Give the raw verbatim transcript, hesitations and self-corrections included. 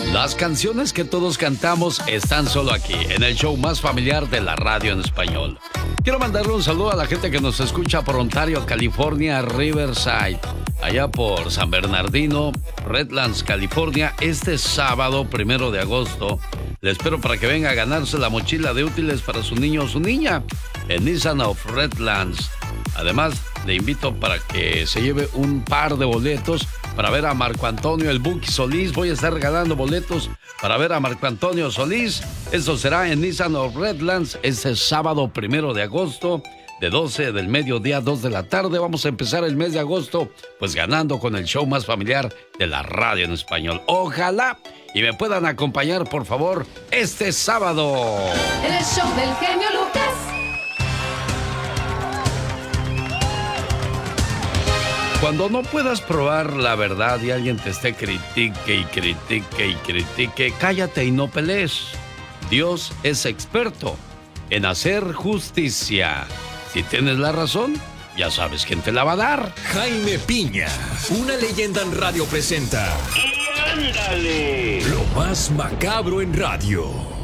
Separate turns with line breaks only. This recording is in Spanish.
Las canciones que todos cantamos están solo aquí, en el show más familiar de la radio en español. Quiero mandarle un saludo a la gente que nos escucha por Ontario, California, Riverside, allá por San Bernardino, Redlands, California, este sábado, primero de agosto. Le espero para que venga a ganarse la mochila de útiles para su niño o su niña en Nissan of Redlands. Además, le invito para que se lleve un par de boletos para ver a Marco Antonio el Buki Solís. Voy a estar regalando boletos para ver a Marco Antonio Solís. Eso será en Nissan of Redlands este sábado primero de agosto, de doce del mediodía a dos de la tarde. Vamos a empezar el mes de agosto pues ganando con el show más familiar de la radio en español. Ojalá y me puedan acompañar, por favor, este sábado.
En el show del genio Lucas.
Cuando no puedas probar la verdad y alguien te esté critique y critique y critique, cállate y no pelees. Dios es experto en hacer justicia. Si tienes la razón, ya sabes quién te la va a dar.
Jaime Piña, una leyenda en radio presenta.
¡Y ándale!
Lo más macabro en radio.